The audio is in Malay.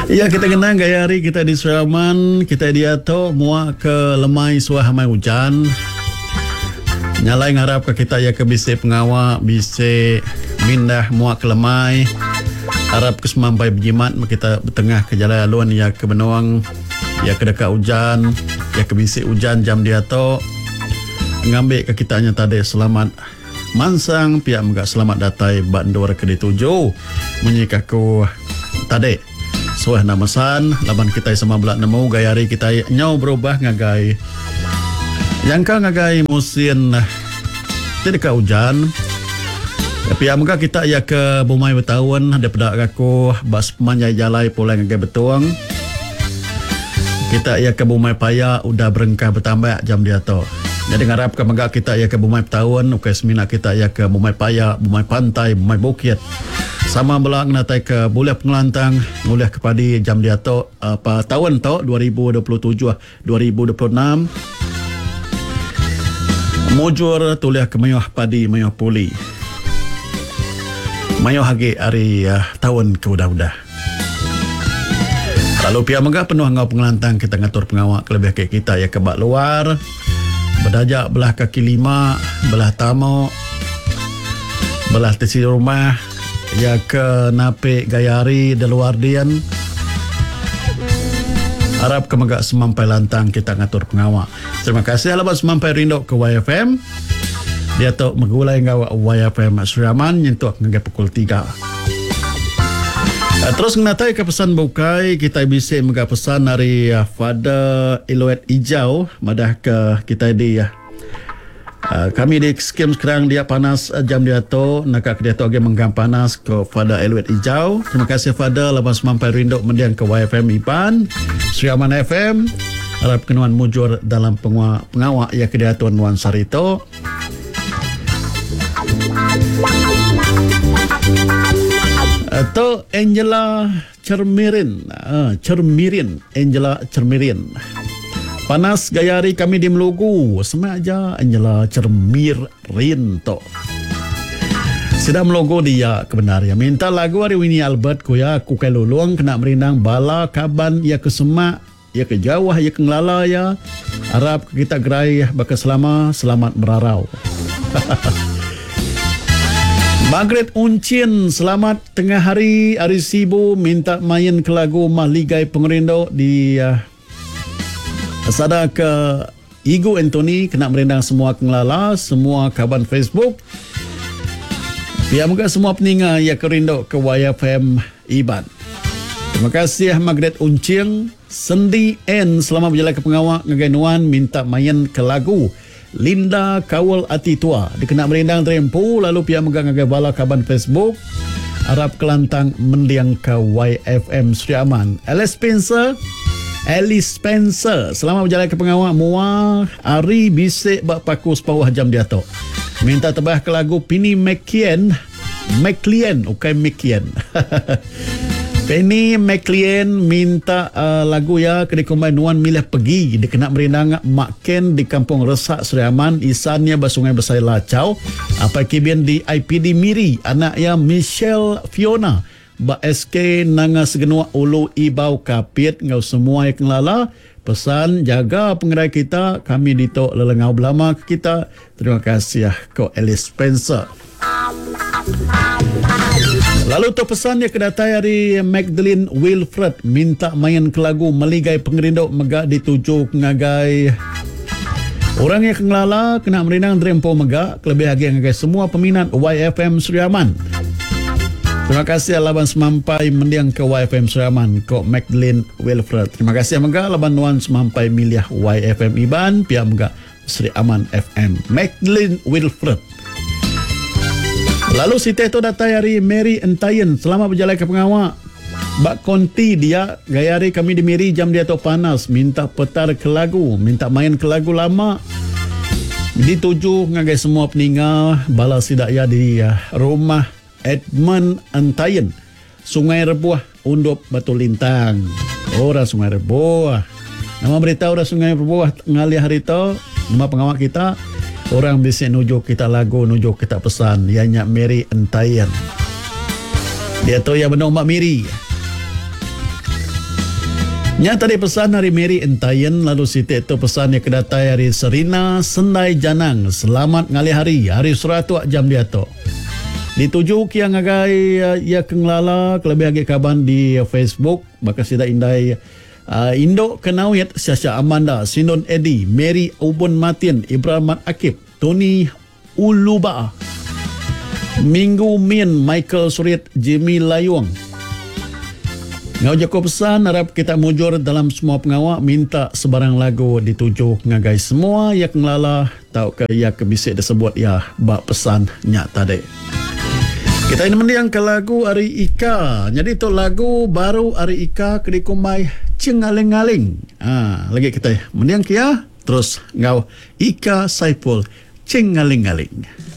Ya, kita kenang gaya hari kita di Suraman, kita di Ato, muak ke lemai suah hamai hujan. Nyalai ngarap ke kita ya ke bisi pengawak, bisi mindah muak ke lemai. Harap ke semampai berjimat, kita bertengah ke jalan aluan ya ke Benoang, ya ke dekat hujan, ya ke bisi hujan jam di Ato. Ngambil ke kitanya tadi selamat mansang, pihak megak selamat datai bandor ke dituju. Menyikaku tadi. Suah namasan, laban kita sama belak nemu gaya hari kita nyau berubah ngagai. Yang ka ngagai musim tidak ka hujan. Tapi amga kita ya ke Bumai bertahun daripada aku bas pemanjai jalai pulai ngagai betuang. Kita ya ke Bumai Paya udah berengkah bertambah jam dia tu. Jadi ngarap ke megak kita ya ke Bumai bertahun, ukai semina kita ya ke Bumai Paya, Bumai Pantai, Bumai Bukit. Sama belak natai ke boleh pengelantang mulai kepada jam dia tu apa tahun tu 2027 2026 mujur tulis ke mayuh padi mayuh puli mayuh hagi hari tahun ke udah-udah. Lalu pihak megah penuh ngau pengelantang kita ngatur pengawak kelebih ke kita ya ke bak luar berdajak belah kaki lima belah tamu belah tesi rumah ya ke nape gayari di luar dian. Harap ke megak semampai lantang kita ngatur pengawak. Terima kasih alabat semampai rindu ke YFM. Dia tu megulai ngawak YFM Suraman nyentuh ngagai pukul 3. Terus ngatai ke pesan bukai kita bisa megak pesan dari Fada Iluet Ijau madah ke kita di kami di skim sekarang dia panas jam dia tu nak dia tu agak menggam panas ke Fada Elwet Ijau. Terima kasih Fada lepas mampai rindu mendiang ke YFM Ipan Suraman FM. Harap kenuan mujur dalam pengawak ya ke dia Tuan Wan Sarito. Atau Angela Cermirin Angela Cermirin. Panas gaya hari kami di Melugu. Sama aja Angela Cermirin to. Sudah melogo dia kebenarnya. Minta lagu hari Winnie Albert ku ya ku kai luluang kena merindang bala kaban ya ke semak ya ke jauh ya ke ngelala ya. Harap kita gerai baka selamat merarau. Margaret Uncin selamat tengah hari Sibu minta main ke lagu Mahligai Pengerindo di Sada ke Igu Anthony kena merendang semua kengelala, semua kawan Facebook. Biar moga semua peninga ya kerindu ke YFM Iban. Terima kasih Margaret Uncing, Sendi N selama berjalan ke pengawak ngagainuan minta main ke lagu Linda Kawal Ati Tua. Dikena merendang Trempu lalu pihak moga ngagai bala kawan Facebook. Harap kelantang mendiang ke YFM Suriaman. Alice Spencer selama berjalan ke pengawak muah Ari bisik bak paku sepawah jam dia tu. Minta tebah ke lagu Penny McLean bukan McLean. Penny McLean minta lagu ya ke dikombai nuan milih pergi dia kena merindang Mak Ken di Kampung Resak Suriaman isannya basungai besar Lacau apa kibian di IPD Miri anak ya Michelle Fiona Ba SK nanga segenua ulu ibau kapit ngau semua yang lala pesan jaga pengerai kita kami ditok lelengau belama ke kita. Terima kasih ya ko Alice Spencer. Lalu tu pesan ya kedatai hari Magdalene Wilfred minta main ke lagu Meligai Pengerindo megak dituju ngagai orang yang kengelala kena merindang Drempo megak kelebih lagi ngagai semua peminat YFM Suriaman. Terima kasih laban semampai mendiang ke YFM Suraman kok Magdalene Wilfred. Terima kasih megah laban nuan semampai milih YFM Iban pihak megah Sri Aman FM Magdalene Wilfred. Lalu si Teto datai hari Mary Entayen selama berjalan ke pengawak. Bak konti dia gaya hari kami di Miri jam dia tu panas minta petar ke lagu minta main ke lagu lama. Dituju ngagai semua peninggal bala sidak ya di rumah Edmund Antayen Sungai Rebuah Undup Batu Lintang. Orang Sungai Rebuah. Nama berita orang Sungai Rebuah ngalih hari tu nama pengawak kita orang bisa nujuk kita lagu nujuk kita pesan ianya Mary Antayen. Dia tu yang benar Mak Miri. Nya tadi pesan dari Mary Entayen, lalu Siti itu pesan yang kedatai dari Serina Sendai Janang. Selamat ngali hari suratu jam dia tu. Dituju kia ngagai ya kenglala kelebih agi kaban di Facebook bakal sida indai Indo Kenawit Syasha Amanda Sindon Edi Mary Ubun Matin Ibrahim Akib Tony Uluba Minggu Min Michael Surit Jimmy Layuang. Ngau jako pesan harap kita mujur dalam semua pengawak minta sebarang lagu dituju ngagai semua ya kenglala tau ke ya kebisik disebut ya bak pesan nyak tadi. Kita ini mendiang ke lagu Ari Ika. Jadi itu lagu baru Ari Ika kedikumai Cengaling-ngaling. Lagi kita mendiang kia terus ngau Ika Saipul Cengaling-ngaling.